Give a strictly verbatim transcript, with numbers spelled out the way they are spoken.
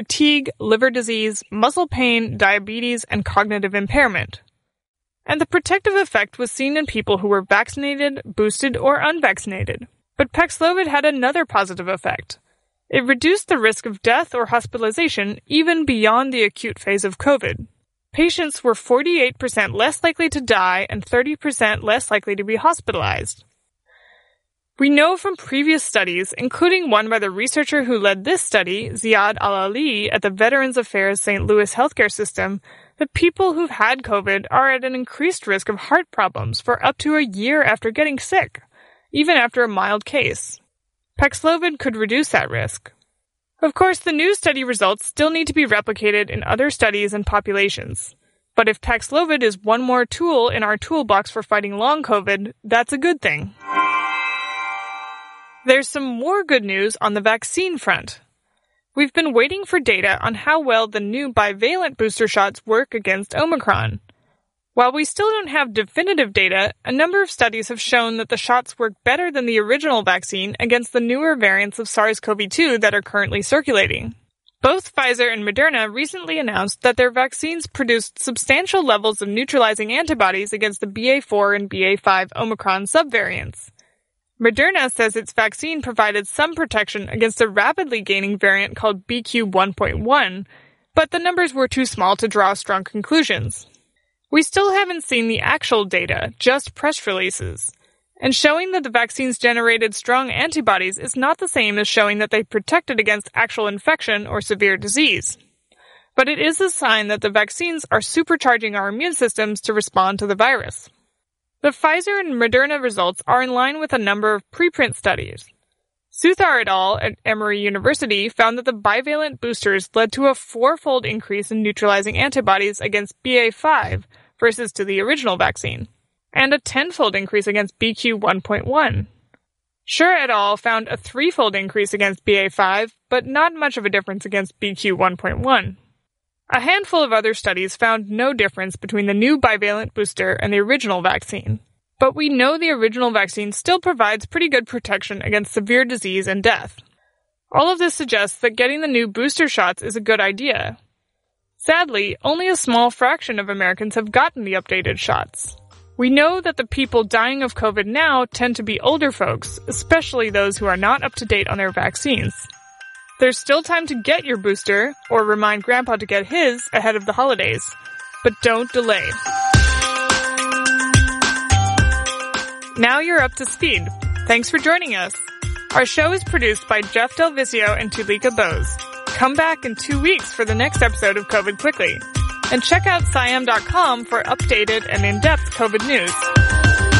fatigue, liver disease, muscle pain, diabetes, and cognitive impairment. And the protective effect was seen in people who were vaccinated, boosted, or unvaccinated. But Paxlovid had another positive effect. It reduced the risk of death or hospitalization even beyond the acute phase of COVID. Patients were forty-eight percent less likely to die and thirty percent less likely to be hospitalized. We know from previous studies, including one by the researcher who led this study, Ziad Al-Ali at the Veterans Affairs Saint Louis Healthcare System, that people who've had COVID are at an increased risk of heart problems for up to a year after getting sick, even after a mild case. Paxlovid could reduce that risk. Of course, the new study results still need to be replicated in other studies and populations. But if Paxlovid is one more tool in our toolbox for fighting long COVID, that's a good thing. There's some more good news on the vaccine front. We've been waiting for data on how well the new bivalent booster shots work against Omicron. While we still don't have definitive data, a number of studies have shown that the shots work better than the original vaccine against the newer variants of SARS-C o V two that are currently circulating. Both Pfizer and Moderna recently announced that their vaccines produced substantial levels of neutralizing antibodies against the B A four and B A five Omicron subvariants. Moderna says its vaccine provided some protection against a rapidly gaining variant called B Q one point one, but the numbers were too small to draw strong conclusions. We still haven't seen the actual data, just press releases. And showing that the vaccines generated strong antibodies is not the same as showing that they protected against actual infection or severe disease. But it is a sign that the vaccines are supercharging our immune systems to respond to the virus. The Pfizer and Moderna results are in line with a number of preprint studies. Suthar et al. At Emory University found that the bivalent boosters led to a fourfold increase in neutralizing antibodies against B A five versus to the original vaccine, and a tenfold increase against B Q one point one. Schur et al. Found a threefold increase against B A five, but not much of a difference against B Q one point one. A handful of other studies found no difference between the new bivalent booster and the original vaccine. But we know the original vaccine still provides pretty good protection against severe disease and death. All of this suggests that getting the new booster shots is a good idea. Sadly, only a small fraction of Americans have gotten the updated shots. We know that the people dying of COVID now tend to be older folks, especially those who are not up to date on their vaccines. There's still time to get your booster, or remind Grandpa to get his ahead of the holidays. But don't delay. Now you're up to speed. Thanks for joining us. Our show is produced by Jeff Del Vicio and Tulika Bose. Come back in two weeks for the next episode of COVID Quickly. And check out S I A M dot com for updated and in-depth COVID news.